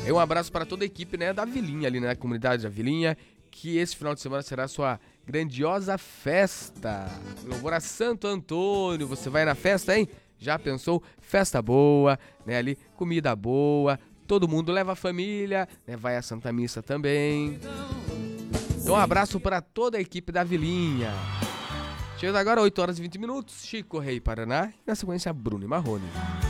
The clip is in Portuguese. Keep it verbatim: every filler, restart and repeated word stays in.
E um abraço para toda a equipe, né, da Vilinha ali, né, da comunidade da Vilinha, que esse final de semana será a sua grandiosa festa. Louvor a Santo Antônio. Você vai na festa, hein? Já pensou? Festa boa, né, ali, comida boa, todo mundo leva a família, né, vai à Santa Missa também. Então um abraço para toda a equipe da Vilinha. Chegando agora oito horas e vinte minutos, Chico Rei Paraná, e na sequência Bruno e Marrone.